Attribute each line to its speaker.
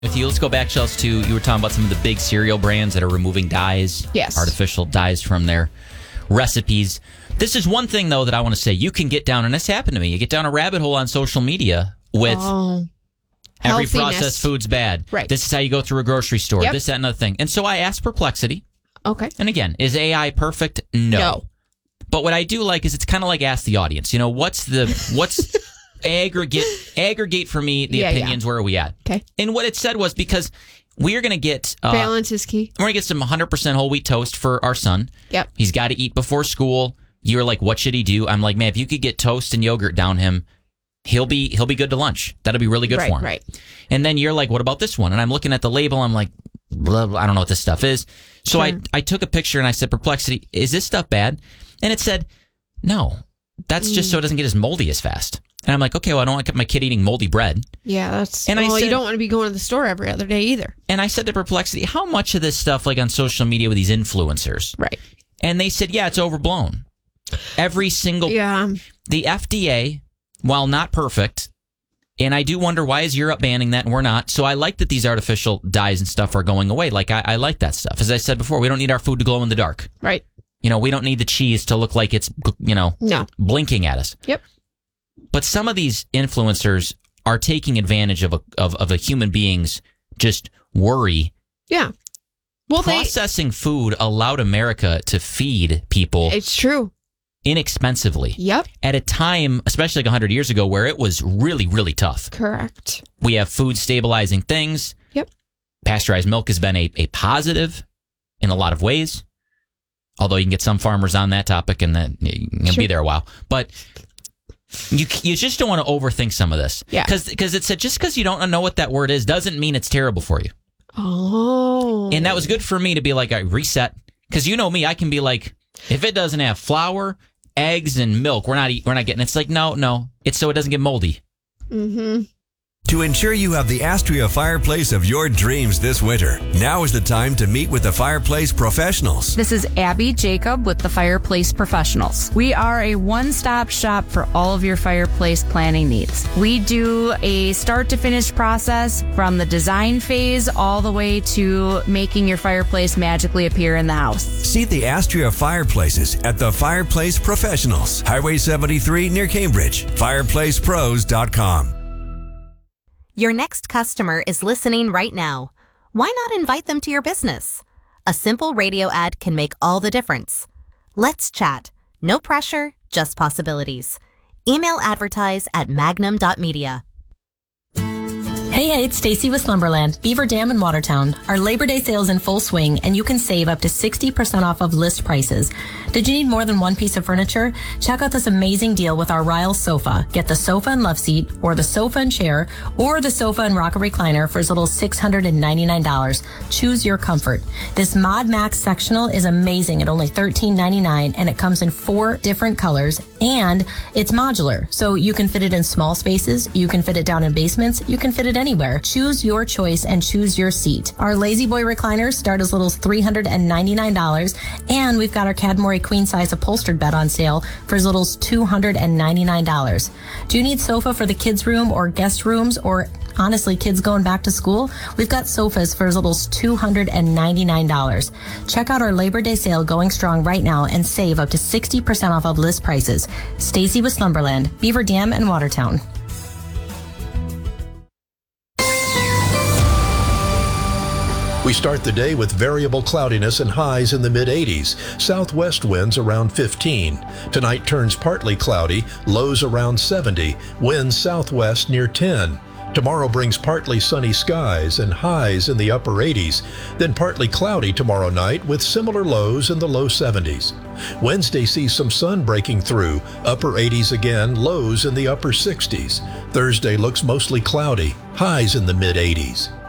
Speaker 1: With you, let's go back, Chelsea, to you were talking about some of the big cereal brands that are removing dyes, artificial dyes from their recipes. This is one thing, though, that I want to say. You can get down, and this happened to me, you get down a rabbit hole on social media with every processed food's bad.
Speaker 2: Right.
Speaker 1: This is how you go through a grocery store. This, that, and another thing. And so I asked Perplexity.
Speaker 2: Okay.
Speaker 1: And again, is AI perfect? No. But what I do like is it's kind of like ask the audience. You know, what's aggregate for me the opinions? Where are we at?
Speaker 2: Okay.
Speaker 1: And what it said was, because we are going to get
Speaker 2: balance is key.
Speaker 1: We're going to get some 100% whole wheat toast for our son.
Speaker 2: Yep.
Speaker 1: He's got to eat before school. You're like, what should he do? I'm like, man, if you could get toast and yogurt down him, he'll be good to lunch. That'll be really good for him.
Speaker 2: Right.
Speaker 1: And then you're like, what about this one? And I'm looking at the label. I'm like, blah, blah, I don't know what this stuff is. So I took a picture and I said, Perplexity, is this stuff bad? And it said, no, that's just so it doesn't get as moldy as fast. And I'm like, okay, well, I don't want my kid eating moldy bread.
Speaker 2: Yeah, that's...
Speaker 1: And
Speaker 2: you don't want to be going to the store every other day either.
Speaker 1: And I said to Perplexity, how much of this stuff, like on social media with these influencers?
Speaker 2: Right.
Speaker 1: And they said, yeah, it's overblown. Every single...
Speaker 2: Yeah.
Speaker 1: The FDA, while not perfect, and I do wonder, why is Europe banning that and we're not? So I like that these artificial dyes and stuff are going away. Like, I like that stuff. As I said before, we don't need our food to glow in the dark.
Speaker 2: Right.
Speaker 1: You know, we don't need the cheese to look like it's, blinking at us.
Speaker 2: Yep.
Speaker 1: But some of these influencers are taking advantage of a human being's just worry.
Speaker 2: Yeah. Well,
Speaker 1: processing food allowed America to feed people.
Speaker 2: It's true.
Speaker 1: Inexpensively.
Speaker 2: Yep.
Speaker 1: At a time, especially like 100 years ago, where it was really, really tough.
Speaker 2: Correct.
Speaker 1: We have food stabilizing things.
Speaker 2: Yep.
Speaker 1: Pasteurized milk has been a positive in a lot of ways. Although you can get some farmers on that topic and then you'll be there a while. But you just don't want to overthink some of this.
Speaker 2: Yeah.
Speaker 1: Because it said just because you don't know what that word is doesn't mean it's terrible for you.
Speaker 2: Oh.
Speaker 1: And that was good for me to be like, I reset. Because you know me, I can be like, if it doesn't have flour, eggs, and milk, we're not getting it. It's like, no. It's so it doesn't get moldy.
Speaker 2: Mm-hmm.
Speaker 3: To ensure you have the Astria fireplace of your dreams this winter, now is the time to meet with the Fireplace Professionals.
Speaker 4: This is Abby Jacob with the Fireplace Professionals. We are a one-stop shop for all of your fireplace planning needs. We do a start-to-finish process from the design phase all the way to making your fireplace magically appear in the house.
Speaker 3: See the Astria fireplaces at the Fireplace Professionals, Highway 73 near Cambridge, fireplacepros.com.
Speaker 5: Your next customer is listening right now. Why not invite them to your business? A simple radio ad can make all the difference. Let's chat. No pressure, just possibilities. Email advertise at magnum.media.
Speaker 6: Hey, it's Stacy with Slumberland, Beaver Dam in Watertown. Our Labor Day sale is in full swing, and you can save up to 60% off of list prices. Did you need more than one piece of furniture? Check out this amazing deal with our Ryle sofa. Get the sofa and love seat, or the sofa and chair, or the sofa and rocker recliner for as little as $699. Choose your comfort. This Mod Max sectional is amazing at only $13.99, and it comes in 4 different colors, and it's modular, so you can fit it in small spaces, you can fit it down in basements, you can fit it anywhere. Choose your choice and choose your seat. Our Lazy Boy recliners start as little as $399, and we've got our Cadmore queen size upholstered bed on sale for as little as $299. Do you need sofa for the kids' room or guest rooms, or honestly, kids going back to school? We've got sofas for as little as $299. Check out our Labor Day sale going strong right now and save up to 60% off of list prices. Stacy with Slumberland, Beaver Dam and Watertown.
Speaker 7: We start the day with variable cloudiness and highs in the mid-80s. Southwest winds around 15. Tonight turns partly cloudy, lows around 70. Winds southwest near 10. Tomorrow brings partly sunny skies and highs in the upper 80s. Then partly cloudy tomorrow night with similar lows in the low 70s. Wednesday sees some sun breaking through. Upper 80s again, lows in the upper 60s. Thursday looks mostly cloudy, highs in the mid-80s.